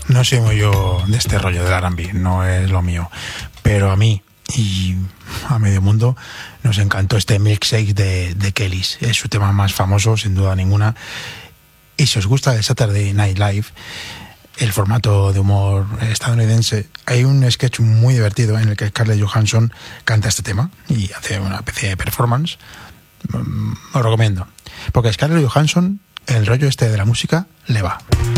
No soy muy yo de este rollo del R&B, no es lo mío. Pero a mí y a medio mundo nos encantó este Milkshake de Kellys. Es su tema más famoso, sin duda ninguna. Y si os gusta el Saturday Night Live, el formato de humor estadounidense, hay un sketch muy divertido en el que Scarlett Johansson canta este tema y hace una especie de performance. Os recomiendo. Porque a Scarlett Johansson el rollo este de la música le va.